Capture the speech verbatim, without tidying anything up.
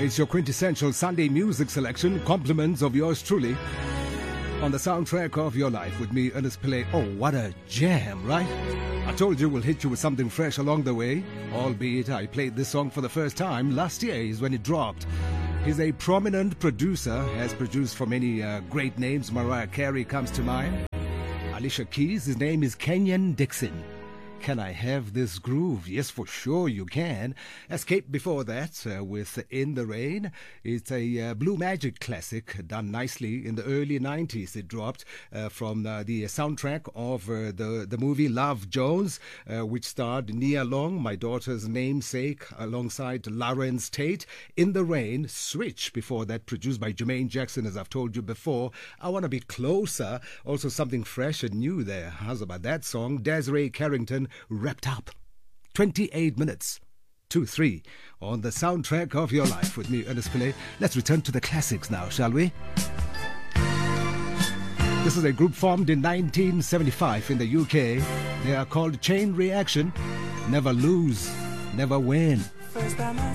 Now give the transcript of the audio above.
It's your quintessential Sunday music selection, compliments of yours truly, on the soundtrack of your life with me, Ernest Pillay. Oh, what a jam, right? I told you we'll hit you with something fresh along the way, albeit I played this song for the first time last year is when it dropped. He's a prominent producer, has produced for many uh, great names. Mariah Carey comes to mind. Alicia Keys, his name is Kenyon Dixon. Can I Have This Groove? Yes, for sure you can. Escape before that uh, with In the Rain. It's a uh, Blue Magic classic done nicely in the early nineties. It dropped uh, from uh, the soundtrack of uh, the, the movie Love Jones, uh, which starred Nia Long, my daughter's namesake, alongside Lawrence Tate. In the Rain, Switch before that, produced by Jermaine Jackson, as I've told you before. I Want to Be Closer, also something fresh and new there. How's about that song? Desiree Carrington, Wrapped Up. twenty-eight minutes to three on the soundtrack of your life with me, Ernest Pillay. Let's return to the classics now, shall we? This is a group formed in nineteen seventy-five in the U K. They are called Chain Reaction. Never lose, never win. First time I